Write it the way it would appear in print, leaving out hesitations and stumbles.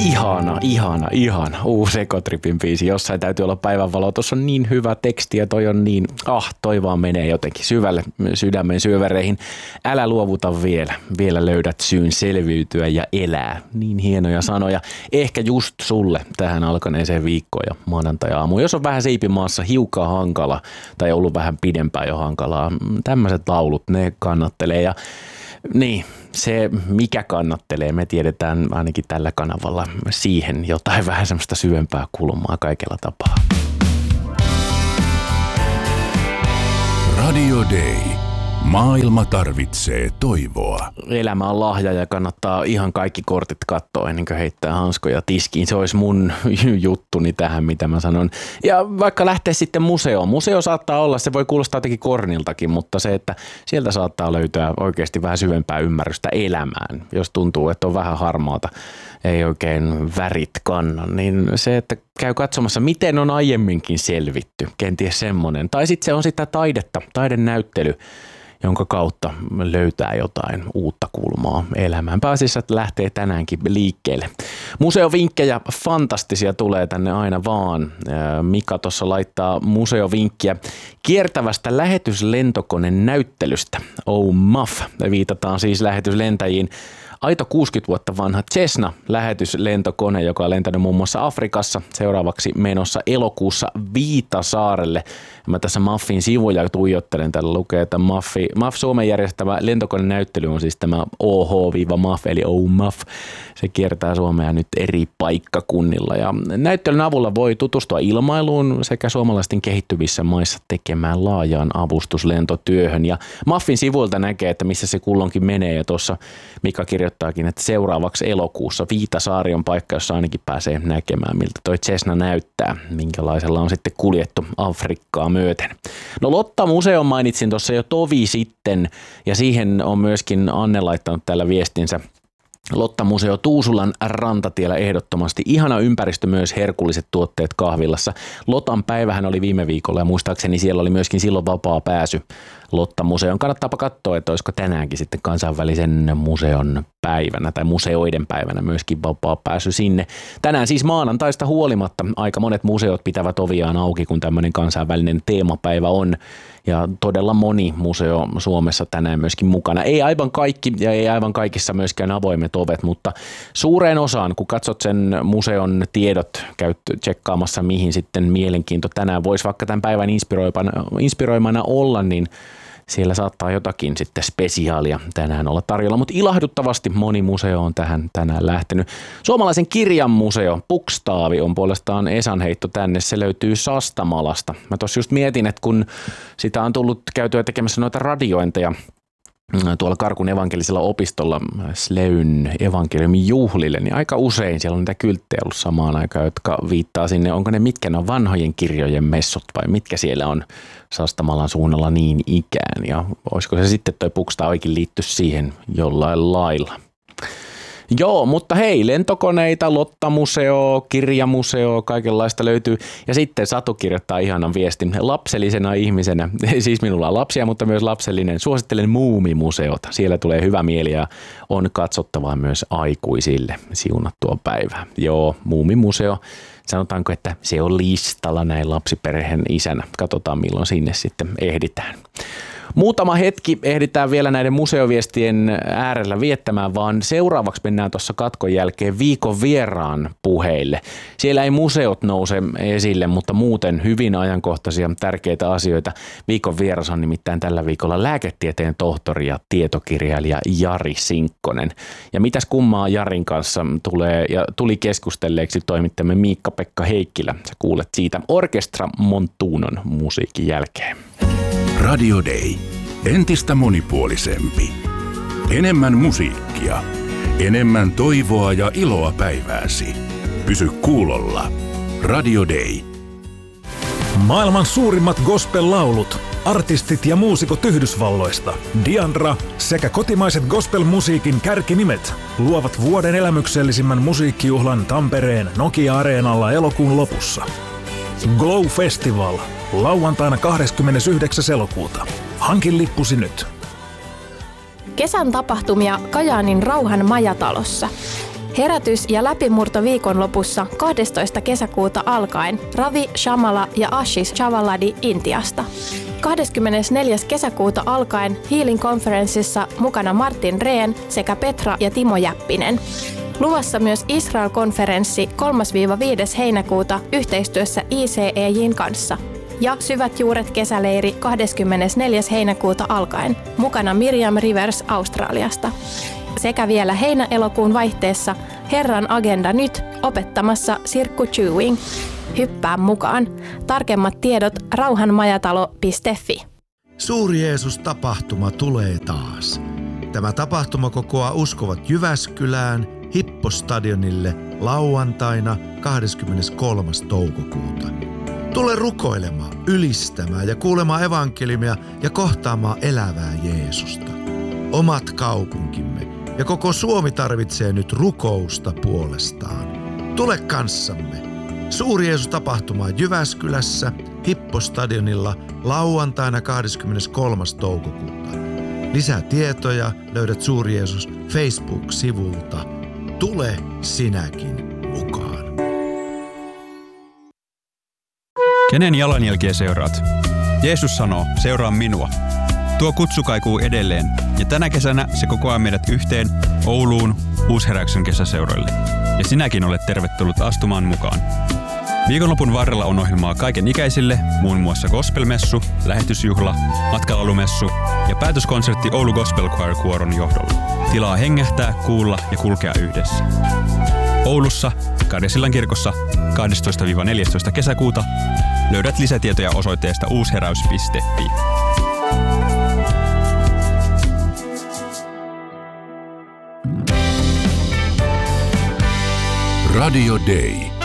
Ihana. Uusi Ekotripin biisi. Jossain täytyy olla päivänvalo. Tuossa on niin hyvä teksti ja toi on niin, toi vaan menee jotenkin syvälle sydämen syövereihin. Älä luovuta vielä. Vielä löydät syyn selviytyä ja elää. Niin hienoja sanoja. Ehkä just sulle tähän alkaneeseen viikkoon ja maanantai-aamuun. Jos on vähän siipimaassa hiukan hankala tai ollut vähän pidempään jo hankalaa, tämmöiset laulut, ne kannattelee ja niin, se mikä kannattelee, me tiedetään ainakin tällä kanavalla siihen jotain vähän semmoista syvempää kulmaa kaikella tapaa. Radio Day. Maailma tarvitsee toivoa. Elämä on lahja ja kannattaa ihan kaikki kortit katsoa ennen kuin heittää hanskoja tiskiin. Se olisi mun juttuni tähän, mitä mä sanon. Ja vaikka lähtee sitten museoon. Museo saattaa olla, se voi kuulostaa jotenkin korniltakin, mutta se, että sieltä saattaa löytyä oikeasti vähän syvempää ymmärrystä elämään. Jos tuntuu, että on vähän harmaata, ei oikein värit kannan, niin se, että käy katsomassa, miten on aiemminkin selvitty. Kenties semmoinen. Tai sitten se on sitä taidetta, taidenäyttely, jonka kautta löytää jotain uutta kulmaa elämään. Pääasiassa lähtee tänäänkin liikkeelle. Museovinkkejä fantastisia tulee tänne aina vaan. Mika tuossa laittaa museovinkkiä kiertävästä lähetyslentokoneen näyttelystä. Oh muff, viitataan siis lähetyslentäjiin. Aito 60 vuotta vanha Cessna-lähetyslentokone, joka on lentänyt muun muassa Afrikassa, seuraavaksi menossa elokuussa Viitasaarelle. Mä tässä MAFin sivuja tuijottelen, täällä lukee, että MAF Suomen järjestävä lentokonenäyttely on siis tämä OH-MAF, eli OMAF. Se kiertää Suomea nyt eri paikkakunnilla ja näyttelyn avulla voi tutustua ilmailuun sekä suomalaisten kehittyvissä maissa tekemään laajaan avustuslentotyöhön. Ja MAFin sivuilta näkee, että missä se kulloinkin menee ja tuossa Mika kirjoittaakin, että seuraavaksi elokuussa Viitasaari on paikka, jossa ainakin pääsee näkemään, miltä toi Cessna näyttää, minkälaisella on sitten kuljettu Afrikkaa myöten. No Lotta-museon mainitsin tuossa jo tovi sitten ja siihen on myöskin Anne laittanut täällä viestinsä. Lotta-museo Tuusulan rantatiellä ehdottomasti. Ihana ympäristö, myös herkulliset tuotteet kahvilassa. Lotan päivähän oli viime viikolla ja muistaakseni siellä oli myöskin silloin vapaa pääsy Lotta-museon. Kannattaapa katsoa, että olisiko tänäänkin sitten kansainvälisen museon päivänä tai museoiden päivänä myöskin vapaa pääsy sinne. Tänään siis maanantaista huolimatta aika monet museot pitävät oviaan auki, kun tämmöinen kansainvälinen teemapäivä on. Ja todella moni museo Suomessa tänään myöskin mukana. Ei aivan kaikki ja ei aivan kaikissa myöskään avoimet ovet, mutta suureen osaan, kun katsot sen museon tiedot, käyt tsekkaamassa mihin sitten mielenkiinto tänään voisi vaikka tämän päivän inspiroimana olla, niin siellä saattaa jotakin sitten spesiaalia tänään olla tarjolla, mutta ilahduttavasti moni museo on tähän tänään lähtenyt. Suomalaisen kirjan museo Pukstaavi on puolestaan Esan heitto tänne, se löytyy Sastamalasta. Mä tuossa just mietin, että kun sitä on tullut käytyä tekemässä noita radiointeja tuolla Karkun evankelisella opistolla Sleyn evankeliumin juhlille, niin aika usein siellä on niitä kylttejä ollut samaan aikaan, jotka viittaa sinne, onko ne mitkä ne on vanhojen kirjojen messut vai mitkä siellä on Sastamalan suunnalla niin ikään ja olisiko se sitten toi Pukstaavikin liitty siihen jollain lailla. Joo, mutta hei, lentokoneita, Lotta-museo, kirjamuseo, kaikenlaista löytyy. Ja sitten Satu kirjoittaa ihanan viestin. Lapsellisena ihmisenä, siis minulla on lapsia, mutta myös lapsellinen. Suosittelen Muumimuseota. Siellä tulee hyvä mieli ja on katsottavaa myös aikuisille siunattua päivää. Joo, Muumimuseo. Sanotaanko, että se on listalla näin lapsiperheen isänä. Katsotaan milloin sinne sitten ehditään. Muutama hetki ehditään vielä näiden museoviestien äärellä viettämään, vaan seuraavaksi mennään tuossa katkon jälkeen viikon vieraan puheille. Siellä ei museot nouse esille, mutta muuten hyvin ajankohtaisia tärkeitä asioita. Viikon vieras on nimittäin tällä viikolla lääketieteen tohtori ja tietokirjailija Jari Sinkkonen. Ja mitäs kummaa Jarin kanssa tuli keskustelleeksi toimittajamme Miikka-Pekka Heikkilä. Sä kuulet siitä Orkestra Montunon musiikin jälkeen. Radio Day. Entistä monipuolisempi. Enemmän musiikkia. Enemmän toivoa ja iloa päivääsi. Pysy kuulolla. Radio Day. Maailman suurimmat gospel-laulut, artistit ja muusikot Yhdysvalloista, Diandra sekä kotimaiset gospel-musiikin kärkinimet luovat vuoden elämyksellisimmän musiikkijuhlan Tampereen Nokia-areenalla elokuun lopussa. Glow Festival. Lauantaina 29. elokuuta. Hankin lippusi nyt. Kesän tapahtumia Kajaanin Rauhan majatalossa. Herätys- ja läpimurto viikonlopussa 12. kesäkuuta alkaen Ravi Shamala ja Ashish Chavaladi Intiasta. 24. kesäkuuta alkaen Healing Conferenceissa mukana Martin Rehn sekä Petra ja Timo Jäppinen. Luvassa myös Israel-konferenssi 3-5. heinäkuuta yhteistyössä ICEJ:n kanssa. Ja Syvät juuret kesäleiri 24. heinäkuuta alkaen. Mukana Miriam Rivers Australiasta. Sekä vielä heinä-elokuun vaihteessa Herran agenda nyt opettamassa Sirkku Chewing. Hyppää mukaan. Tarkemmat tiedot rauhanmajatalo.fi. Suuri Jeesus-tapahtuma tulee taas. Tämä tapahtuma kokoaa uskovat Jyväskylään Hippostadionille lauantaina 23. toukokuuta. Tule rukoilemaan, ylistämään ja kuulemaan evankeliumia ja kohtaamaan elävää Jeesusta. Omat kaupunkimme ja koko Suomi tarvitsee nyt rukousta puolestaan. Tule kanssamme. Suuri Jeesus-tapahtuma Jyväskylässä Hippostadionilla lauantaina 23. toukokuuta. Lisää tietoja löydät Suuri Jeesus Facebook-sivulta. Tule sinäkin mukaan. Kenen jalanjälkiä seuraat? Jeesus sanoo, seuraa minua. Tuo kutsu kaikuu edelleen, ja tänä kesänä se kokoaa meidät yhteen Ouluun Uusheräyksen kesäseuroille. Ja sinäkin olet tervetullut astumaan mukaan. Viikonlopun varrella on ohjelmaa kaiken ikäisille, muun muassa gospelmessu, lähetysjuhla, matkailumessu ja päätöskonsertti Oulu Gospel Choir Kuoron johdolla. Tilaa hengähtää, kuulla ja kulkea yhdessä. Oulussa, Karjasillan kirkossa 12-14. kesäkuuta löydät lisätietoja osoitteesta uusheräys.fi. Radio Day.